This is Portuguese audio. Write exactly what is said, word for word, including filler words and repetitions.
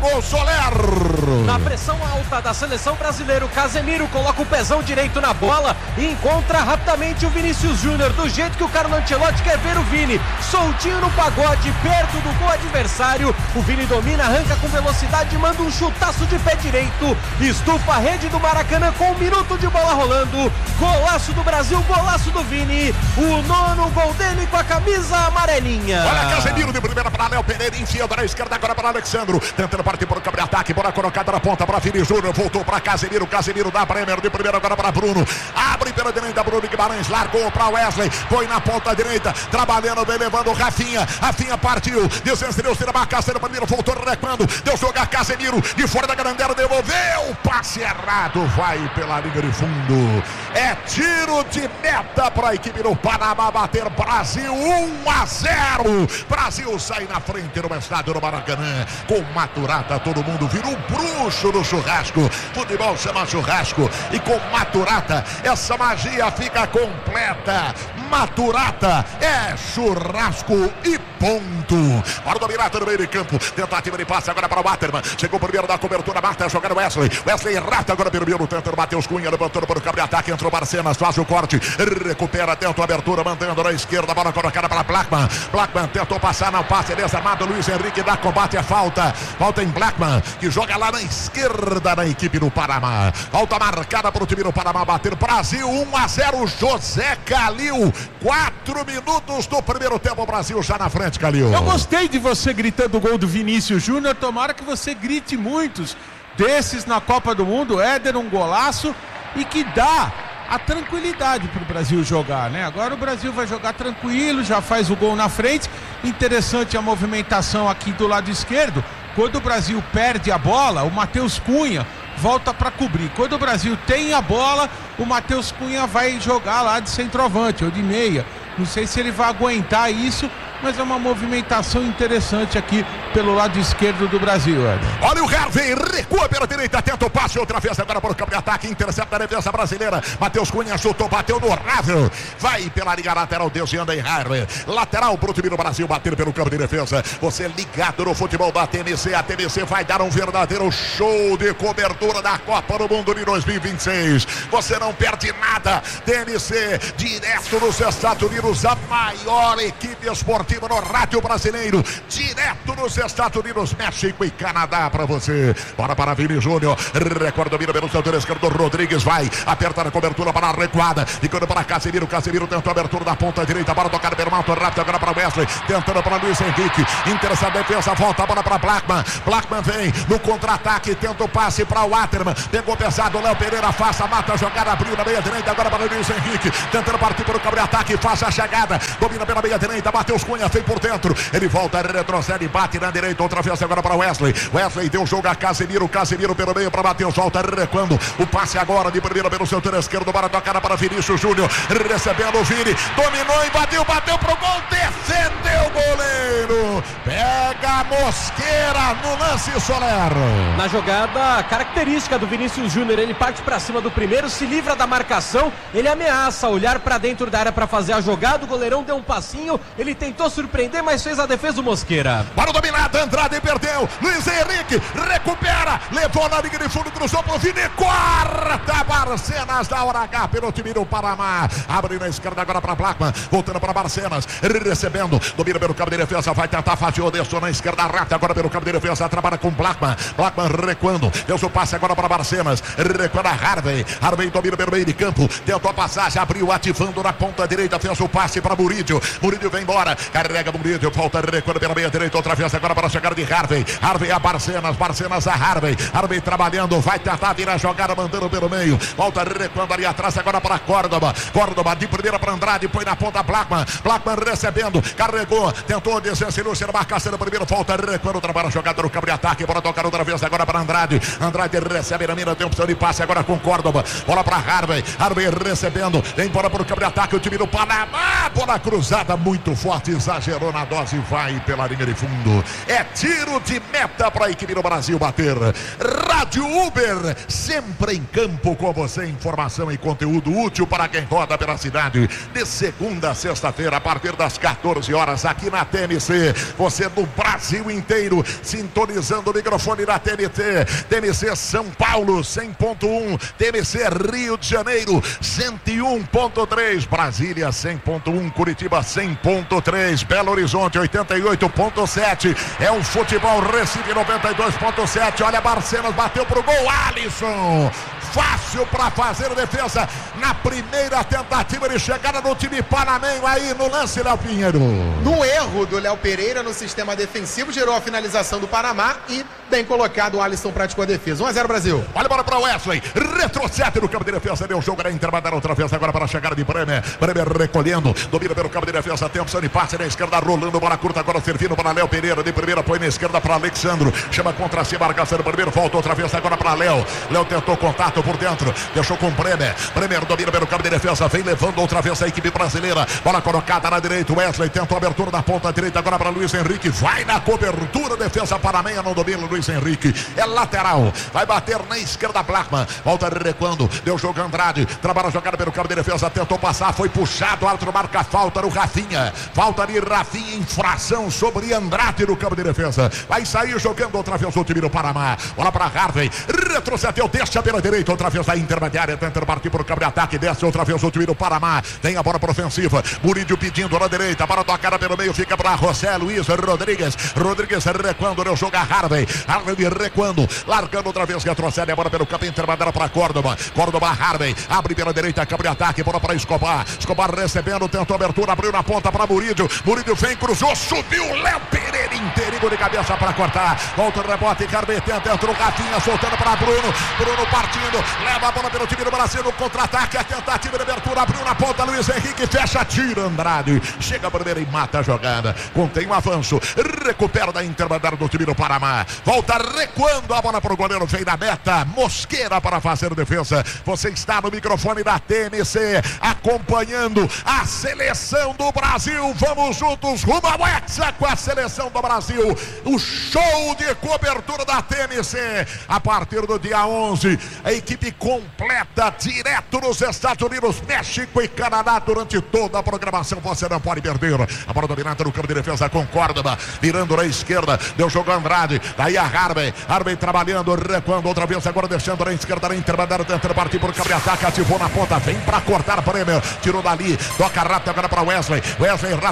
gol, Soler. Na pressão alta da seleção brasileira, o Casemiro coloca o pezão direito na bola e encontra rapidamente o Vinícius Júnior, do jeito que o Carlo Ancelotti quer ver o Vini, soltinho no pagode, perto do gol adversário. O Vini domina, arranca com velocidade, manda um chutaço de pé direito, estufa a rede do Maracanã com um minuto de bola rolando. Golaço do Brasil, golaço do Vini, o nono gol dele com a camisa amarelinha. Olha, Casemiro de primeira para Léo Pereira, enfiando na esquerda agora para Alexandro, tentando partir por contra-ataque, bola colocada na ponta para Vini Júnior, voltou para Casemiro, Casemiro dá Bremer de primeira agora para Bruno, abre pela direita, Bruno Guimarães, largou para Wesley, põe na ponta direita, trabalhando, vem levando o Rafinha, Rafinha partiu, descendeu, se marcação, primeiro voltou recuando, deu jogar Casemiro, de fora da grandela, devolveu, passe errado, vai pela linha de fundo, é tiro de meta para a equipe do Panamá bater Brasil, um a zero, Brasil sai na frente no estádio do Maracanã, com Maturata, todo mundo vira um bruxo no churrasco, futebol chama churrasco, e com Maturata, essa magia fica completa, Maturata é churrasco e ponto. Para o dominado no meio de campo, tentativa de passe agora para o Waterman, chegou primeiro da cobertura, Mata jogando Wesley, Wesley rata agora pelo meio, tentando Matheus Cunha, levantou para o cabo de ataque, entrou Barcenas, faz o corte, recupera, tenta a abertura, mantendo na esquerda, bola colocada para Blackman, Blackman tentou passar, não passe, desarmado, Luiz Henrique dá combate, é falta, falta em Blackman, que joga lá na esquerda na equipe do Panamá, falta marcada para o time do Panamá bater, Brasil um a zero, José Calil, quatro minutos do primeiro tempo, Brasil já na frente, Calil. Eu gostei de você gritando o gol do Vinícius Júnior, tomara que você grite muitos desses na Copa do Mundo, Éder, um golaço, e que dá a tranquilidade para o Brasil jogar, né? Agora o Brasil vai jogar tranquilo, já faz o gol na frente, interessante a movimentação aqui do lado esquerdo, quando o Brasil perde a bola, o Matheus Cunha volta para cobrir, quando o Brasil tem a bola, o Matheus Cunha vai jogar lá de centroavante ou de meia, não sei se ele vai aguentar isso, mas é uma movimentação interessante aqui pelo lado esquerdo do Brasil. Ed. Olha o Harvey, recua pela direita, tenta o passe outra vez agora para o campo de ataque, intercepta a defesa brasileira, Matheus Cunha chutou, bateu no Ravel, vai pela linha lateral, desviando em Harvey, lateral para o time do Brasil, bater pelo campo de defesa, você ligado no futebol da T M C, a T M C vai dar um verdadeiro show de cobertura da Copa do Mundo de dois mil e vinte e seis, você não perde nada, T M C, direto nos Estados Unidos, a maior equipe esportiva no rádio brasileiro, direto nos Estados Unidos, México e Canadá para você. Bora para Vini Júnior, recorda, domina pelo setor esquerdo, Rodrigues vai, aperta na cobertura para a recuada, ficando para Casemiro, Casemiro tentou a abertura da ponta direita, para tocar Bermalto, rápido agora para Wesley, tentando para Luiz Henrique, interessa a defesa, volta a bola para Blackman, Blackman vem no contra-ataque, tenta o passe para o Waterman, pegou pesado, Léo Pereira afasta, mata a jogada, abriu na meia direita, agora para Luiz Henrique, tentando partir para o cabo de ataque, faz a chegada, domina pela meia direita, Matheus Cunha feio por dentro, ele volta, retrocede, bate na direita, outra vez agora para Wesley, Wesley deu jogo a Casemiro, Casemiro pelo meio para Matheus, volta recuando, o passe agora de primeira pelo setor esquerdo, para tocar para Vinícius Júnior, recebendo o Vini, dominou e bateu, bateu pro gol, defendeu o goleiro, pega a Mosqueira no lance, Soler. Na jogada característica do Vinícius Júnior, ele parte para cima do primeiro, se livra da marcação, ele ameaça olhar para dentro da área para fazer a jogada, o goleirão deu um passinho, ele tentou surpreender, mas fez a defesa do Mosqueira. Para o dominado, Andrade perdeu, Luiz Henrique recupera, levou na linha de fundo, cruzou pro Vini, corta Barcenas da hora H pelo time do Panamá, abre na esquerda agora para Blackman, voltando para Barcenas, recebendo, domina pelo cabo de defesa, vai tentar fazer o desço na esquerda, rata agora pelo cabo de defesa, trabalha com Blackman, Blackman recuando, deu seu passe agora para Barcenas, recuando a Harvey, Harvey domina pelo meio de campo, tentou a passagem, abriu ativando na ponta direita, fez o passe para Murídio, Murídio vem embora, carrega Murídio, falta recuando pela meia direita, outra vez agora para a chegada de Harvey, Harvey a Barcenas, Barcenas a Harvey, Harvey trabalhando, vai tentar virar a jogada, mandando pelo meio, volta recuando ali atrás agora para Córdoba, Córdoba de primeira para Andrade, põe na ponta Blackman, Blackman recebendo, carregou, tentou desvencilhar, ser marcação no primeiro, volta recuando, trabalha a jogada no campo de ataque, bora tocar outra vez agora para Andrade, Andrade recebe na mira, tem opção de passe agora com Córdoba, bola para Harvey, Harvey recebendo, vem embora para o campo de ataque, o time do Panamá, bola cruzada muito forte, exagerou na dose, vai pela linha de fundo, é tiro de meta para a equipe do Brasil bater. Rádio Uber, sempre em campo com você, informação e conteúdo útil para quem roda pela cidade, de segunda a sexta-feira, a partir das quatorze horas, aqui na T M C, você do Brasil inteiro, sintonizando o microfone da T M C, T M C São Paulo, cem ponto um, T M C Rio de Janeiro, cento e um ponto três, Brasília, cem ponto um, Curitiba, cem ponto três, Belo Horizonte, oitenta e oito ponto sete, é o Futebol Recife, noventa e dois ponto sete, olha, Barcelos bateu pro gol, Alisson, fácil para fazer defesa na primeira tentativa de chegada do time panamenho aí no lance, Léo Pinheiro. No erro do Léo Pereira no sistema defensivo, gerou a finalização do Panamá e bem colocado, o Alisson praticou a defesa. um a zero Brasil. Olha bola para o Wesley, retrocede no campo de defesa, deu jogo, era intermediário outra vez agora para a chegada de Bremer, Bremer recolhendo, domina pelo campo de defesa, atenção e passe na esquerda, rolando, bola curta agora servindo para Léo Pereira, de primeira põe na esquerda para Alexandro, chama contra si, marcação do primeiro, volta outra vez agora para Léo, Léo tentou contato por dentro, deixou com Bremer, Bremer domina pelo campo de defesa, vem levando outra vez a equipe brasileira, bola colocada na direita, Wesley tentou a abertura da ponta direita agora para Luiz Henrique, vai na cobertura, defesa panamenha, não domina Luiz Henrique, é lateral, vai bater na esquerda, Blackman, volta recuando, deu jogo Andrade, trabalha a jogada pelo campo de defesa, tentou passar, foi puxado, árbitro marca falta no Rafinha, falta de Rafinha, infração sobre Andrade no campo de defesa, vai sair jogando outra vez o time do Panamá, bola para Harvey, retrocedeu, deixa pela direita, outra vez a intermediária, tenta partir para o campo de ataque, desce outra vez o time do Panamá, tem a bola para ofensiva, Murídio pedindo na direita, para tocada pelo meio, fica para José Luiz Rodrigues, Rodrigues recuando, deu jogo a Harvey, Harvey recuando, largando outra vez, retrocede a bola pelo campo intermediário para Córdoba, Córdoba, Harvey, abre pela direita, campo de ataque, bola para Escobar, Escobar recebendo, tentou abertura, abriu na ponta para Murídio, Murídio vem, cruzou, subiu, Léo Pereira inteirinho de cabeça para cortar, volta o rebote, Harvey tenta, entrou Rafinha, soltando para Bruno, Bruno partindo, leva a bola pelo time do Brasil no contra-ataque, a tentativa de abertura, abriu na ponta, Luiz Henrique fecha, tira Andrade, chega primeiro e mata a jogada, contém um avanço, recupera da intermediária do time do Panamá, volta recuando a bola para o goleiro, vem na meta, Mosqueira para fazer defesa, você está no microfone da T M C, acompanhando a seleção do Brasil, vamos juntos rumo ao Hexa com a seleção do Brasil, o show de cobertura da T M C, a partir do dia onze, a equipe completa, direto nos Estados Unidos, México e Canadá, durante toda a programação, você não pode perder, a bola dominada no campo de defesa com Córdoba, virando na esquerda, deu jogo Andrade, daí a Harvey, Harvey trabalhando, recuando outra vez, agora deixando na esquerda, na intermediária, tentando partir por campo de ataque, ativou na ponta, vem para cortar Bremer, tirou dali, toca rápido agora para Wesley, Wesley rápido